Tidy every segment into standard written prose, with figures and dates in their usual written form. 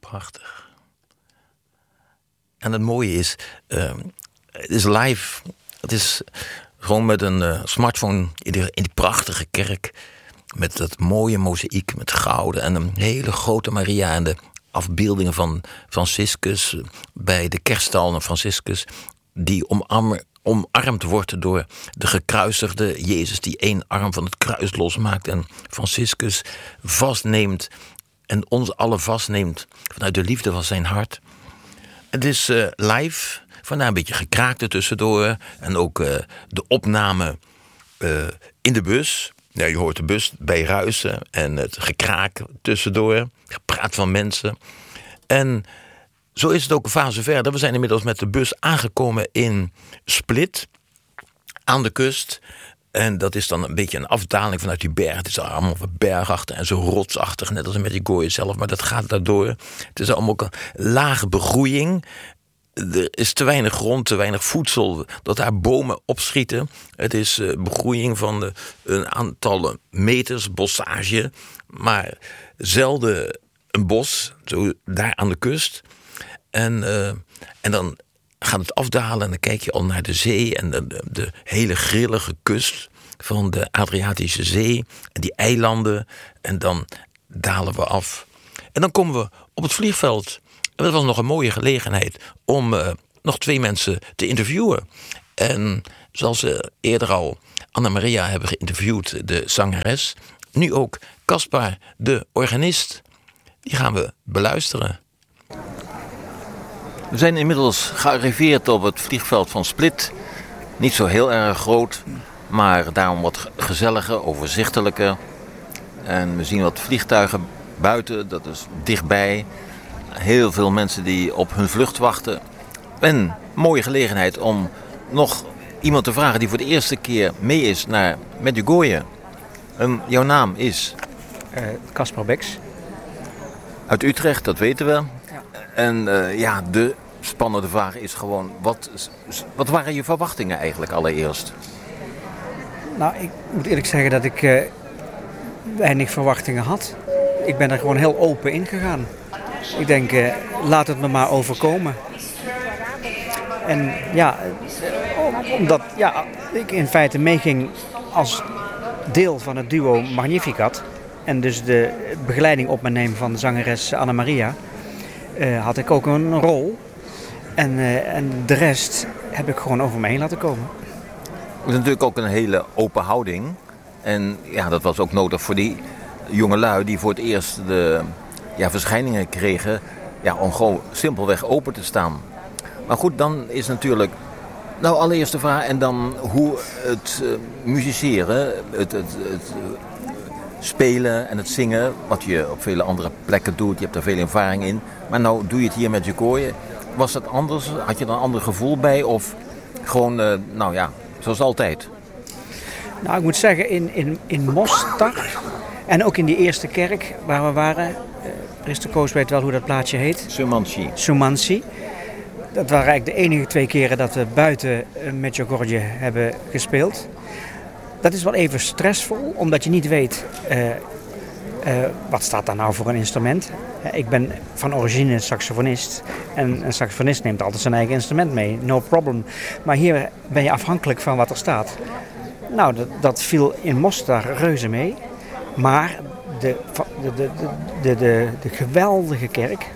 Prachtig. En het mooie is, het is live. Het is gewoon met een smartphone in die prachtige kerk. Met dat mooie mozaïek met gouden en een hele grote Maria en de afbeeldingen van Franciscus bij de kerststal van Franciscus, die omarmd wordt door de gekruisigde Jezus, die één arm van het kruis losmaakt en Franciscus vastneemt en ons allen vastneemt vanuit de liefde van zijn hart. Het is live, vandaar een beetje gekraakt er tussendoor en ook de opname in de bus. Ja, je hoort de bus bij ruisen en het gekraak tussendoor, gepraat van mensen. En zo is het ook een fase verder. We zijn inmiddels met de bus aangekomen in Split, aan de kust. En dat is dan een beetje een afdaling vanuit die berg. Het is allemaal bergachtig en zo rotsachtig, net als in Medjugorje zelf. Maar dat gaat daardoor. Het is allemaal een lage begroeiing. Er is te weinig grond, te weinig voedsel, dat daar bomen opschieten. Het is begroeiing van een aantal meters, bossage. Maar zelden een bos, zo daar aan de kust. En dan gaat het afdalen en dan kijk je al naar de zee en de hele grillige kust van de Adriatische Zee en die eilanden. En dan dalen we af. En dan komen we op het vliegveld. En dat was nog een mooie gelegenheid om nog 2 mensen te interviewen. En zoals we eerder al Anna Maria hebben geïnterviewd, de zangeres, nu ook Caspar, de organist. Die gaan we beluisteren. We zijn inmiddels gearriveerd op het vliegveld van Split. Niet zo heel erg groot, maar daarom wat gezelliger, overzichtelijker. En we zien wat vliegtuigen buiten, dat is dichtbij. Heel veel mensen die op hun vlucht wachten. Een mooie gelegenheid om nog iemand te vragen die voor de eerste keer mee is naar Medjugorje. Jouw naam is? Caspar Beks. Uit Utrecht, dat weten we. Ja. En de spannende vraag is gewoon, wat waren je verwachtingen eigenlijk allereerst? Nou, ik moet eerlijk zeggen dat ik weinig verwachtingen had. Ik ben er gewoon heel open in gegaan. Ik denk, laat het me maar overkomen. En ja, omdat ik in feite meeging als deel van het duo Magnificat. En dus de begeleiding op me neem van de zangeres Anna Maria. Had ik ook een rol. En de rest heb ik gewoon over me heen laten komen. Het is natuurlijk ook een hele open houding. En ja, dat was ook nodig voor die jongelui die voor het eerst de verschijningen kregen. Ja, om gewoon simpelweg open te staan. Maar goed, dan is natuurlijk allereerst de vraag en dan hoe het musiceren, het spelen en het zingen, wat je op vele andere plekken doet. Je hebt er veel ervaring in. Maar nou doe je het hier met Medjugorje. Was dat anders? Had je er een ander gevoel bij? Of gewoon, zoals altijd? Nou, ik moet zeggen, in Mostar en ook in die eerste kerk waar we waren. Christo Koos weet wel hoe dat plaatsje heet. Sumansi. Dat waren eigenlijk de enige 2 keren dat we buiten Medjugorje hebben gespeeld. Dat is wel even stressvol, omdat je niet weet wat staat daar nou voor een instrument. Ik ben van origine saxofonist en een saxofonist neemt altijd zijn eigen instrument mee, no problem. Maar hier ben je afhankelijk van wat er staat. Nou, dat viel in Mostar reuze mee, maar de geweldige kerk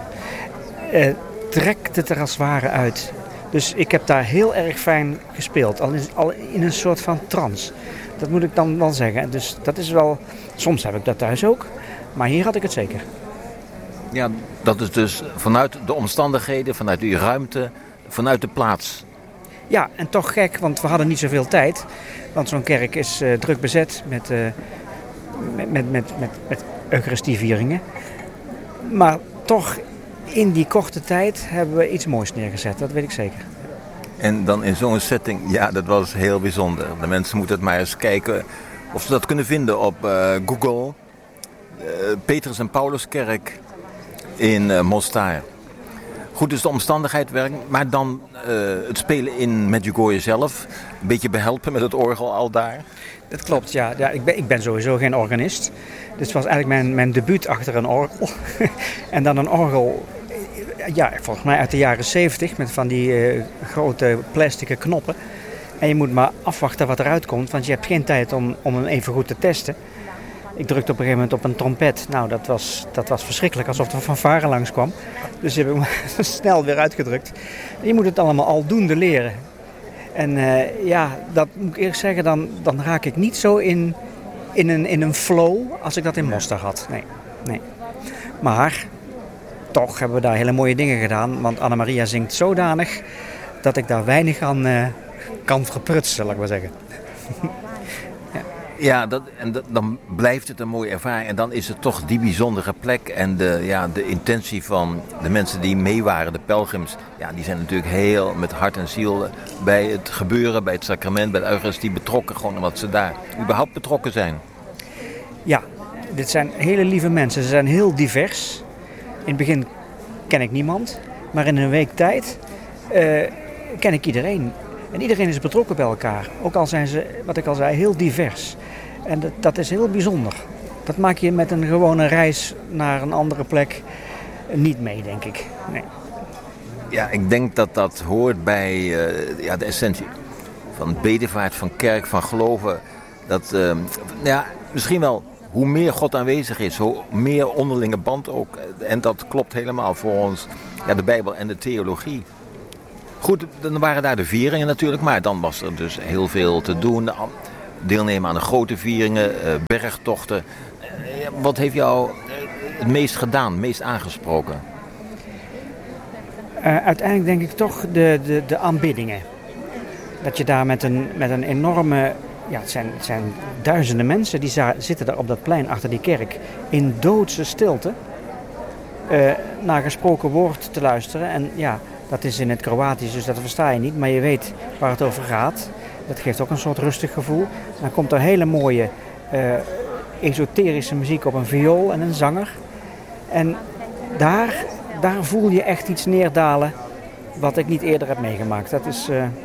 trekt het er als het ware uit. Dus ik heb daar heel erg fijn gespeeld, al in een soort van trance. Dat moet ik dan wel zeggen. Dus dat is wel, soms heb ik dat thuis ook, maar hier had ik het zeker. Ja, dat is dus vanuit de omstandigheden, vanuit die ruimte, vanuit de plaats. Ja, en toch gek, want we hadden niet zoveel tijd. Want zo'n kerk is druk bezet met Eucharistievieringen. Maar toch, in die korte tijd hebben we iets moois neergezet, dat weet ik zeker. En dan in zo'n setting, ja, dat was heel bijzonder. De mensen moeten het maar eens kijken of ze dat kunnen vinden op Google. Petrus en Pauluskerk in Mostar. Goed, dus de omstandigheid werkt, maar dan het spelen in Medjugorje zelf. Een beetje behelpen met het orgel al daar. Dat klopt, ja. Ik ben sowieso geen organist. Dus het was eigenlijk mijn debuut achter een orgel. En dan een orgel, ja, volgens mij uit de jaren 70 met van die grote plastic knoppen. En je moet maar afwachten wat eruit komt, want je hebt geen tijd om hem even goed te testen. Ik drukte op een gegeven moment op een trompet. Nou, dat was verschrikkelijk, alsof er een fanfare langskwam. Dus heb ik hem snel weer uitgedrukt. Je moet het allemaal aldoende leren. En dat moet ik eerlijk zeggen, dan raak ik niet zo in een flow als ik dat in Mostar had. Nee. Maar toch hebben we daar hele mooie dingen gedaan. Want Anna-Maria zingt zodanig dat ik daar weinig aan kan verprutsen, zal ik maar zeggen. Ja, dan blijft het een mooie ervaring. En dan is het toch die bijzondere plek. En de intentie van de mensen die mee waren, de pelgrims. Ja, die zijn natuurlijk heel met hart en ziel bij het gebeuren, bij het sacrament, bij de Eucharistie betrokken. Gewoon omdat ze daar überhaupt betrokken zijn. Ja, dit zijn hele lieve mensen. Ze zijn heel divers. In het begin ken ik niemand. Maar in een week tijd ken ik iedereen. En iedereen is betrokken bij elkaar. Ook al zijn ze, wat ik al zei, heel divers. En dat is heel bijzonder. Dat maak je met een gewone reis naar een andere plek niet mee, denk ik. Nee. Ja, ik denk dat hoort bij de essentie van bedevaart, van kerk, van geloven. Dat misschien wel hoe meer God aanwezig is, hoe meer onderlinge band ook. En dat klopt helemaal voor ons, de Bijbel en de theologie. Goed, dan waren daar de vieringen natuurlijk, maar dan was er dus heel veel te doen. Deelnemen aan de grote vieringen, bergtochten. Wat heeft jou het meest gedaan, het meest aangesproken? Uiteindelijk denk ik toch de aanbiddingen. Dat je daar met een enorme... Ja, het zijn duizenden mensen die zitten daar op dat plein achter die kerk in doodse stilte naar gesproken woord te luisteren. En ja, dat is in het Kroatisch, dus dat versta je niet, maar je weet waar het over gaat. Dat geeft ook een soort rustig gevoel. Dan komt er hele mooie esoterische muziek op een viool en een zanger. En daar voel je echt iets neerdalen wat ik niet eerder heb meegemaakt. Dat is,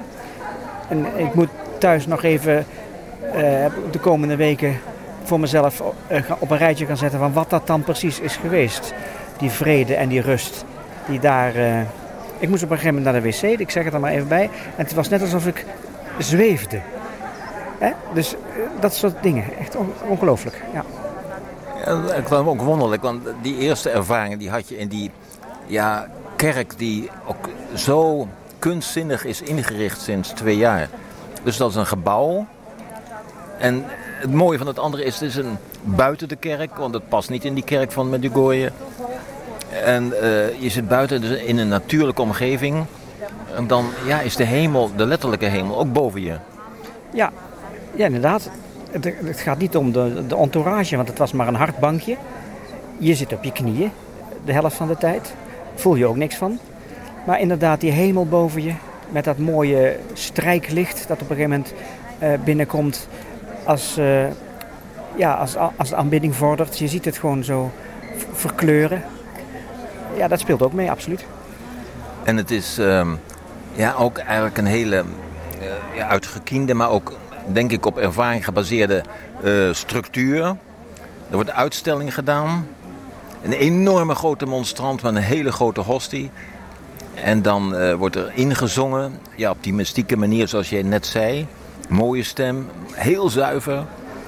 en ik moet thuis nog even de komende weken voor mezelf op een rijtje gaan zetten van wat dat dan precies is geweest. Die vrede en die rust die daar... Ik moest op een gegeven moment naar de wc, ik zeg het er maar even bij. En het was net alsof ik zweefde. Dus dat soort dingen, echt ongelooflijk. Ja. Ja, ik vond het ook wonderlijk, want die eerste ervaringen die had je in die kerk die ook zo kunstzinnig is ingericht sinds 2 jaar. Dus dat is een gebouw. En het mooie van het andere is, het is buiten de kerk, want het past niet in die kerk van Medjugorje. En je zit buiten dus in een natuurlijke omgeving. En dan is de hemel, de letterlijke hemel, ook boven je. Ja inderdaad. Het gaat niet om de entourage, want het was maar een hard bankje. Je zit op je knieën, de helft van de tijd. Voel je ook niks van. Maar inderdaad, die hemel boven je, met dat mooie strijklicht dat op een gegeven moment binnenkomt als de aanbidding vordert. Je ziet het gewoon zo verkleuren. Ja, dat speelt ook mee, absoluut. En het is ook eigenlijk een hele uitgekiende, maar ook denk ik op ervaring gebaseerde structuur. Er wordt een uitstelling gedaan. Een enorme grote monstrant met een hele grote hostie. En dan wordt er ingezongen, op die mystieke manier zoals jij net zei. Mooie stem, heel zuiver.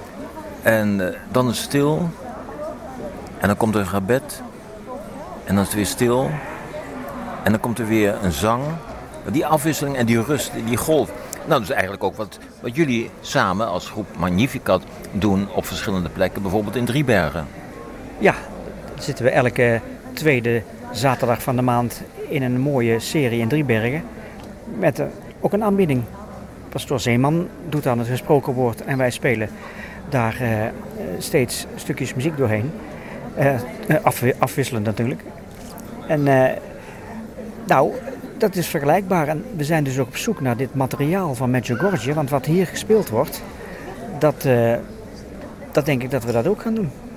En dan is het stil. En dan komt er een gebed. En dan is het weer stil. En dan komt er weer een zang. Die afwisseling en die rust, die golf. Nou, dat is eigenlijk ook wat jullie samen als groep Magnificat doen op verschillende plekken. Bijvoorbeeld in Driebergen. Ja, dan zitten we elke tweede zaterdag van de maand in een mooie serie in Driebergen. Met ook een aanbidding. Pastoor Zeeman doet dan het gesproken woord en wij spelen daar steeds stukjes muziek doorheen. Afwisselend natuurlijk. En dat is vergelijkbaar. En we zijn dus ook op zoek naar dit materiaal van Medjugorje. Want wat hier gespeeld wordt, dat denk ik dat we dat ook gaan doen.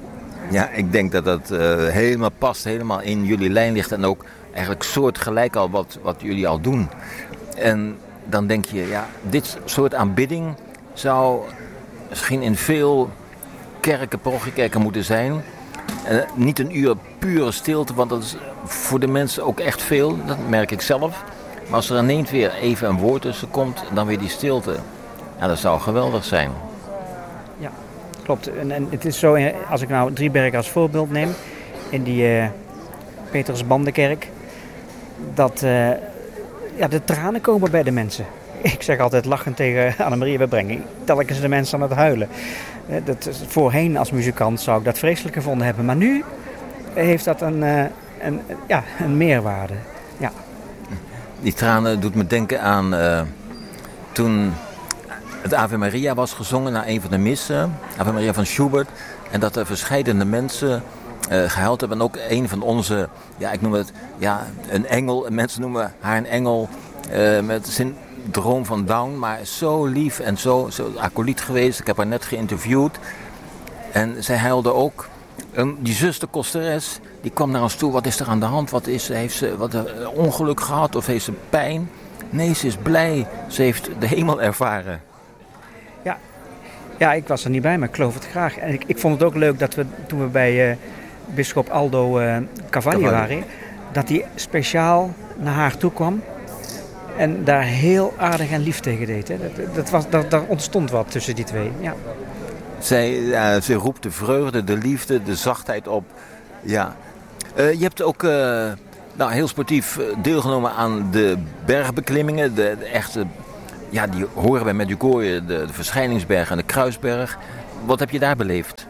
Ja, ik denk dat dat helemaal past, helemaal in jullie lijn ligt. En ook eigenlijk soortgelijk al wat jullie al doen. En dan denk je, ja, dit soort aanbidding zou misschien in veel kerken, parochiekerken moeten zijn. Niet een uur pure stilte, want dat is voor de mensen ook echt veel. Dat merk ik zelf. Maar als er ineens weer even een woord tussen komt, dan weer die stilte. Ja, dat zou geweldig zijn. Ja, klopt. En het is zo, als ik nou Driebergen als voorbeeld neem, in die Petrusbandenkerk, dat de tranen komen bij de mensen. Ik zeg altijd lachend tegen Annemarie, we brengen telkens de mensen aan het huilen. Voorheen als muzikant zou ik dat vreselijk gevonden hebben, maar nu heeft dat een meerwaarde. Ja. Die tranen doet me denken aan toen het Ave Maria was gezongen na een van de missen, Ave Maria van Schubert, en dat er verscheidene mensen gehuild hebben. En ook een van onze, ik noem het, een engel. Mensen noemen haar een engel met syndroom van Down, maar zo lief en zo acoliet geweest. Ik heb haar net geïnterviewd. En zij huilde ook. Die zuster Kosteres, die kwam naar ons toe. Wat is er aan de hand? Heeft ze een ongeluk gehad of heeft ze pijn? Nee, ze is blij. Ze heeft de hemel ervaren. Ja, ik was er niet bij, maar ik geloof het graag. En ik vond het ook leuk dat toen we bij bisschop Aldo Cavalli waren, dat hij speciaal naar haar toe kwam en daar heel aardig en lief tegen deed. Hè. Daar ontstond wat tussen die twee. Ja. Zij roept de vreugde, de liefde, de zachtheid op. Ja. Je hebt ook heel sportief deelgenomen aan de bergbeklimmingen. De echte, die horen bij Medjugorje, de Verschijningsberg en de Kruisberg. Wat heb je daar beleefd?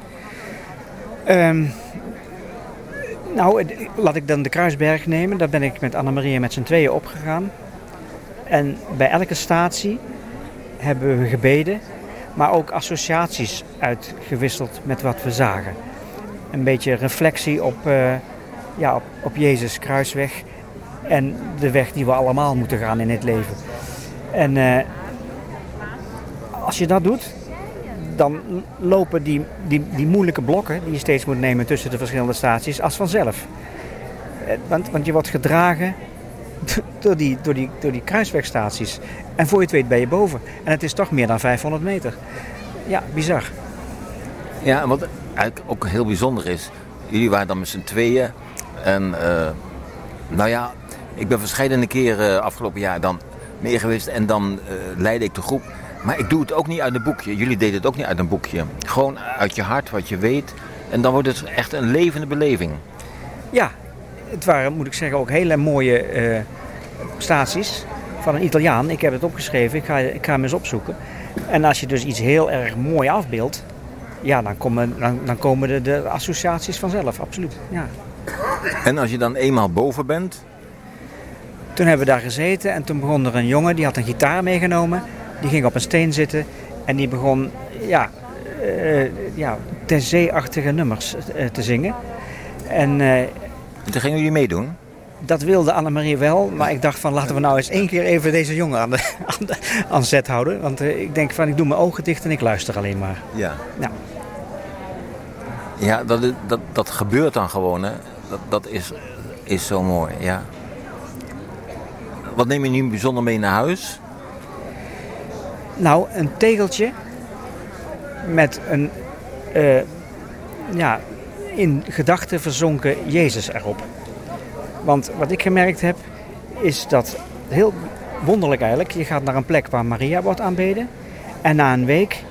Laat ik dan de Kruisberg nemen. Daar ben ik met Annemarie met z'n tweeën opgegaan. En bij elke statie hebben we gebeden, maar ook associaties uitgewisseld met wat we zagen. Een beetje reflectie op Jezus Kruisweg en de weg die we allemaal moeten gaan in het leven. En als je dat doet, dan lopen die moeilijke blokken die je steeds moet nemen tussen de verschillende staties als vanzelf. Want je wordt gedragen door die kruiswegstaties. En voor je het weet ben je boven. En het is toch meer dan 500 meter. Ja, bizar. Ja, en wat eigenlijk ook heel bijzonder is, jullie waren dan met z'n tweeën. En ik ben verscheidene keren afgelopen jaar dan mee geweest en dan leidde ik de groep. Maar ik doe het ook niet uit een boekje. Jullie deden het ook niet uit een boekje. Gewoon uit je hart, wat je weet. En dan wordt het echt een levende beleving. Ja, het waren, moet ik zeggen, ook hele mooie staties van een Italiaan. Ik heb het opgeschreven, ik ga hem eens opzoeken. En als je dus iets heel erg mooi afbeeldt, dan komen de associaties vanzelf, absoluut. Ja. En als je dan eenmaal boven bent? Toen hebben we daar gezeten en toen begon er een jongen, die had een gitaar meegenomen. Die ging op een steen zitten en die begon ter zee-achtige nummers te zingen. En toen gingen jullie meedoen? Dat wilde Annemarie wel, maar ik dacht van laten we nou eens 1 keer even deze jongen aan zet houden. Want ik denk van ik doe mijn ogen dicht en ik luister alleen maar. Ja. Ja, dat gebeurt dan gewoon, hè. Dat is zo mooi, ja. Wat neem je nu bijzonder mee naar huis? Nou, een tegeltje met een in gedachten verzonken Jezus erop. Want wat ik gemerkt heb, is dat heel wonderlijk eigenlijk. Je gaat naar een plek waar Maria wordt aanbeden. En na een week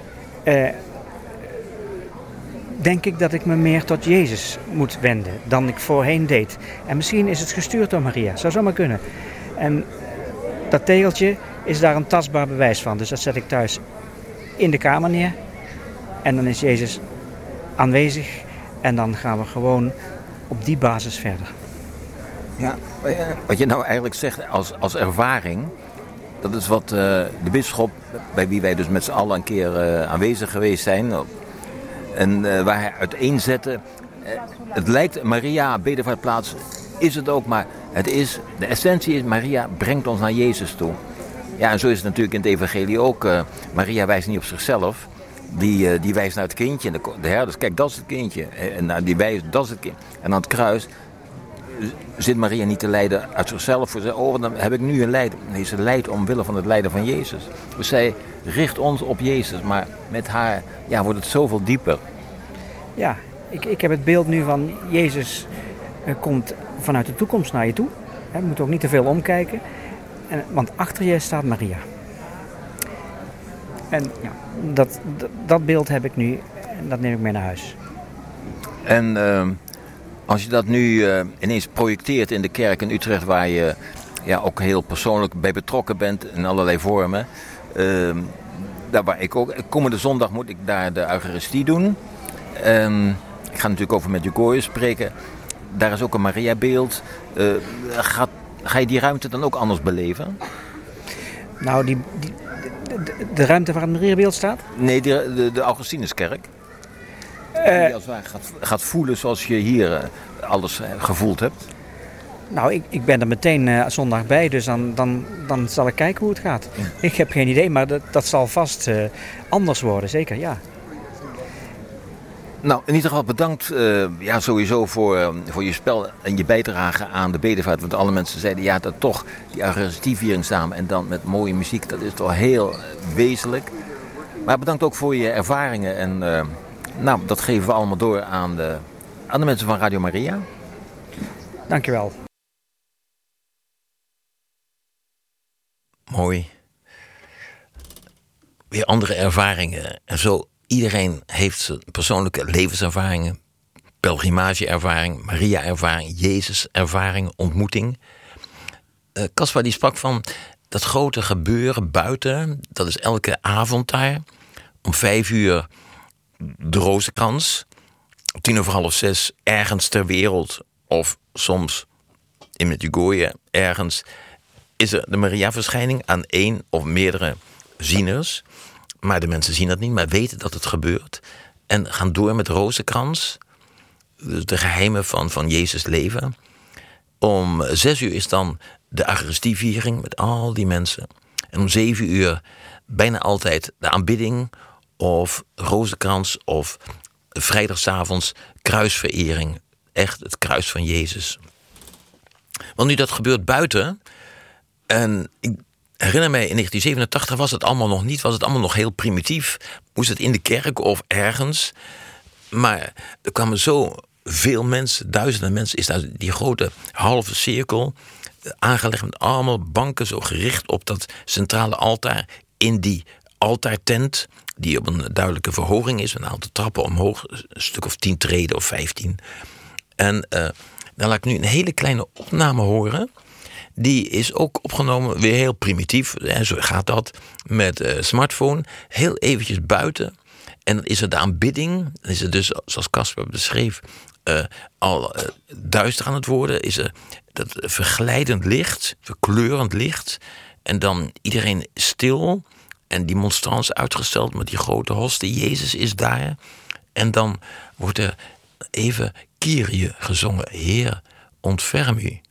denk ik dat ik me meer tot Jezus moet wenden dan ik voorheen deed. En misschien is het gestuurd door Maria, zou zomaar kunnen. En dat tegeltje is daar een tastbaar bewijs van. Dus dat zet ik thuis in de kamer neer. En dan is Jezus aanwezig. En dan gaan we gewoon op die basis verder. Ja, wat je nou eigenlijk zegt als ervaring, dat is wat de bisschop, bij wie wij dus met z'n allen een keer aanwezig geweest zijn, en waar hij uiteenzette, het lijkt Maria bedevaartplaats, is het ook, maar de essentie is Maria brengt ons naar Jezus toe. Ja, en zo is het natuurlijk in het evangelie ook. Maria wijst niet op zichzelf, die wijst naar het kindje. En de herders, kijk, dat is het kindje. En die wijst, dat is het kind. En aan het kruis zit Maria niet te lijden uit zichzelf. Dan heb ik nu een lijden. Nee, ze lijdt omwille van het lijden van Jezus. Dus zij richt ons op Jezus. Maar met haar wordt het zoveel dieper. Ja, ik heb het beeld nu van Jezus komt vanuit de toekomst naar je toe. Je moet ook niet te veel omkijken. Want achter je staat Maria. En dat beeld heb ik nu en dat neem ik mee naar huis. En als je dat nu ineens projecteert in de kerk in Utrecht, waar je ook heel persoonlijk bij betrokken bent in allerlei vormen. Daar waar ik ook, komende zondag moet ik daar de Eucharistie doen. Ik ga natuurlijk over met Medjugorje spreken. Daar is ook een Maria-beeld. Ga je die ruimte dan ook anders beleven? Nou, de ruimte waar het Maria-beeld staat? Nee, de Augustinuskerk. Die als het ware gaat voelen zoals je hier alles gevoeld hebt. Nou, ik ben er meteen zondag bij, dus dan zal ik kijken hoe het gaat. Ja. Ik heb geen idee, maar dat zal vast anders worden, zeker, ja. Nou, in ieder geval bedankt sowieso voor je spel en je bijdrage aan de bedevaart. Want alle mensen zeiden dat toch die Eucharistieviering samen en dan met mooie muziek, dat is toch heel wezenlijk. Maar bedankt ook voor je ervaringen en dat geven we allemaal door aan de mensen van Radio Maria. Dankjewel. Mooi. Weer andere ervaringen en zo. Iedereen heeft zijn persoonlijke levenservaringen, pelgrimageervaring, Maria-ervaring, Jezus-ervaring, ontmoeting. Caspar die sprak van dat grote gebeuren buiten, dat is elke avond daar. Om 5:00 de rozenkrans, 5:45 ergens ter wereld of soms in Medjugorje ergens is er de Maria-verschijning aan één of meerdere zieners. Maar de mensen zien dat niet, maar weten dat het gebeurt. En gaan door met de rozenkrans. Dus de geheimen van Jezus' leven. Om 6:00 is dan de Eucharistieviering met al die mensen. En om 7:00 bijna altijd de aanbidding of rozenkrans of vrijdagavonds kruisverering. Echt het kruis van Jezus. Want nu dat gebeurt buiten. En ik herinner mij, in 1987 was het allemaal nog niet. Was het allemaal nog heel primitief. Moest het in de kerk of ergens. Maar er kwamen zo veel mensen, duizenden mensen. Is daar die grote halve cirkel aangelegd met allemaal banken zo gericht op dat centrale altaar. In die altaartent, die op een duidelijke verhoging is. Een aantal trappen omhoog, een stuk of 10 treden of 15. En dan laat ik nu een hele kleine opname horen. Die is ook opgenomen, weer heel primitief. En zo gaat dat met smartphone. Heel eventjes buiten. En dan is er de aanbidding. Dan is het dus, zoals Caspar beschreef, al duister aan het worden. Is er dat verglijdend licht, verkleurend licht. En dan iedereen stil. En die monstrans uitgesteld met die grote hostie. Jezus is daar. En dan wordt er even Kyrie gezongen. Heer, ontferm u.